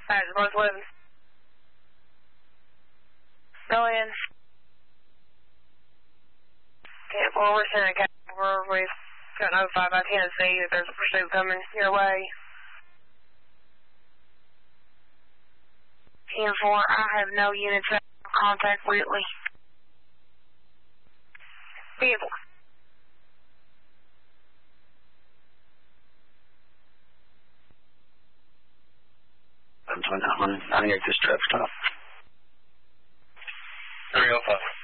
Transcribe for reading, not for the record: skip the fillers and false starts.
Alright, both living. Go in. Okay, well, we're sending a captain. We've got notified by Tennessee that there's a pursuit coming your way. 10-4, I have no units out. Contact Whitley. Vehicle. I'm 29, I think this trap stop. 305.